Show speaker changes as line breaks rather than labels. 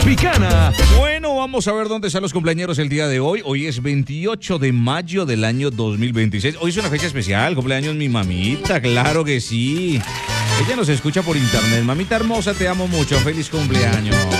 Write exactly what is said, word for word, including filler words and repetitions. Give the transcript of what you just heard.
Tropicana.
Bueno, vamos a ver dónde están los cumpleañeros el día de hoy. Hoy es veintiocho de mayo del año dos mil veintiséis. Hoy es una fecha especial, cumpleaños mi mamita, claro que sí. Ella nos escucha por internet. Mamita hermosa, te amo mucho. Feliz cumpleaños.